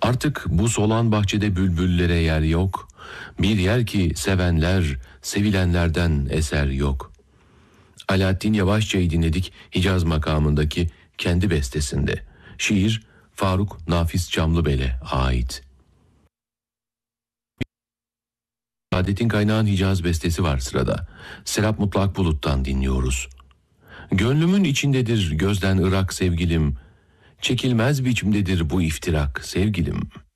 Artık bu solan bahçede bülbüllere yer yok. Bir yer ki sevenler, sevilenlerden eser yok. Alaaddin Yavaşça'yı dinledik Hicaz makamındaki kendi bestesinde. Şiir Faruk Nafiz Çamlıbel'e ait. Saadetin Kaynağın Hicaz bestesi var sırada. Serap Mutlak Bulut'tan dinliyoruz. Gönlümün içindedir gözden ırak sevgilim. Çekilmez biçimdedir bu iftirak sevgilim.